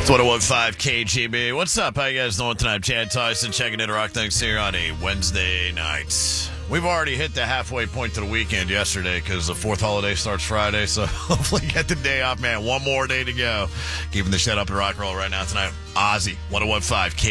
It's 1015 KGB. What's up? How you guys doing tonight? Chad Tyson checking in Rock Things here on a Wednesday night. We've already hit the halfway point to the weekend yesterday because the fourth holiday starts Friday, so hopefully get the day off, man. One more day to go. Keeping the shit up and rock and roll right now tonight. Ozzy, 1015 KGB.